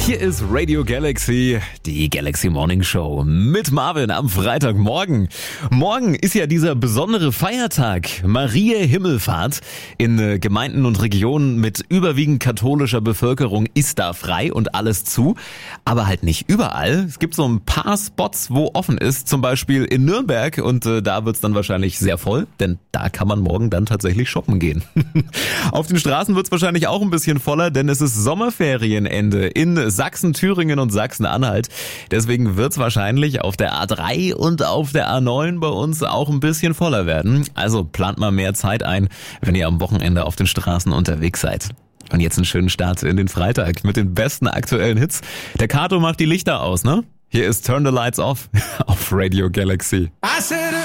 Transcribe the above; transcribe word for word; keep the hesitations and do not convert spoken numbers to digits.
Hier ist Radio Galaxy, die Galaxy Morning Show mit Marvin am Freitagmorgen. Morgen ist ja dieser besondere Feiertag, Mariä Himmelfahrt. In Gemeinden und Regionen mit überwiegend katholischer Bevölkerung ist da frei und alles zu. Aber halt nicht überall. Es gibt so ein paar Spots, wo offen ist, zum Beispiel in Nürnberg. Und äh, da wird's dann wahrscheinlich sehr voll, denn da kann man morgen dann tatsächlich shoppen gehen. Auf den Straßen wird's wahrscheinlich auch ein bisschen voller, denn es ist Sommerferienende in Sachsen, Thüringen und Sachsen-Anhalt. Deswegen wird's wahrscheinlich auf der A drei und auf der A neun bei uns auch ein bisschen voller werden. Also plant mal mehr Zeit ein, wenn ihr am Wochenende auf den Straßen unterwegs seid. Und jetzt einen schönen Start in den Freitag mit den besten aktuellen Hits. Der Kato macht die Lichter aus, ne? Hier ist Turn the Lights Off auf Radio Galaxy.